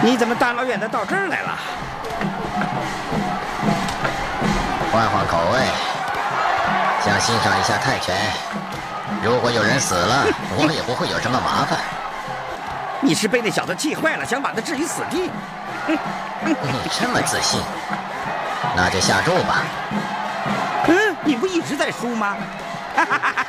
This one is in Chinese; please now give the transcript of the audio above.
你怎么大老远的到这儿来了？ 换换口味，想欣赏一下泰拳。如果有人死了，我也不会有什么麻烦。 你是被那小子气坏了，想把他置于死地？ 你这么自信，那就下注吧。 你不一直在输吗？